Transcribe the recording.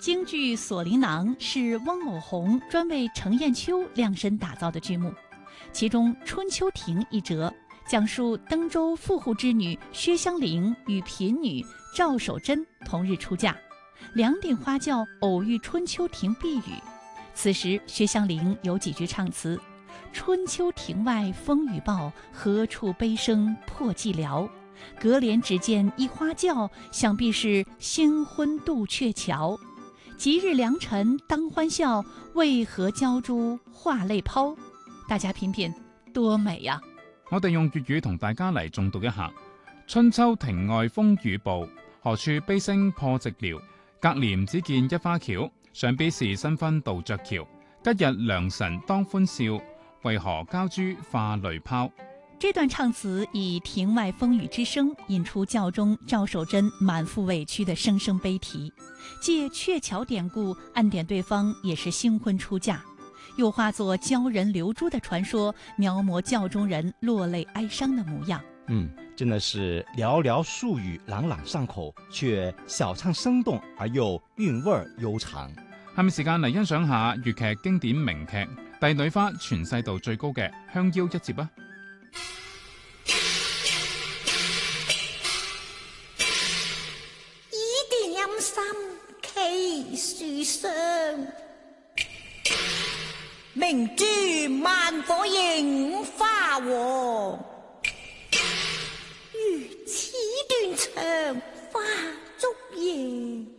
京剧《锁麟囊》是翁偶鸿专为程砚秋量身打造的剧目，其中《春秋亭》一折讲述登州富户之女薛香菱与贫女赵守贞同日出嫁，两顶花轿偶遇春秋亭避雨。此时薛香菱有几句唱词：春秋亭外风雨暴，何处悲声破寂寥。隔帘只见一花轿，想必是新婚渡鹊桥。吉日良辰当欢笑，为何娇珠化泪抛？大家品品，多美呀！ 我哋用粵語同大家嚟誦讀一下：春秋亭外風雨暴，何處悲聲破寂寥。隔簾只見一花轎，想必是新婚渡着橋。吉日良辰當歡笑，為何嬌珠化淚拋？ 这段唱词以庭外风雨之声引出轿中赵守贞满腹委屈的声声悲啼，借鹊桥典故暗点对方也是新婚出嫁，又化作鲛人流珠的传说，描摹轿中人落泪哀伤的模样。 真的是寥寥數語朗朗上口，卻小唱生動而又韻味悠長。 下面時間嚟欣賞下粵劇經典名劇《帝女花》全世道最高嘅香腰一接啊！ 樹上明珠萬火映花黃，如此斷腸